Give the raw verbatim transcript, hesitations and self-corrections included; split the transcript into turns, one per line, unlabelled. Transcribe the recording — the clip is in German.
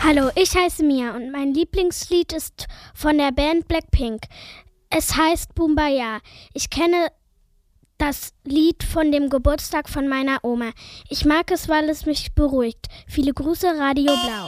Hallo, ich heiße Mia und mein Lieblingslied ist von der Band Blackpink. Es heißt Boombayah. Ich kenne das Lied von dem Geburtstag von meiner Oma. Ich mag es, weil es mich beruhigt. Viele Grüße, Radio Blau.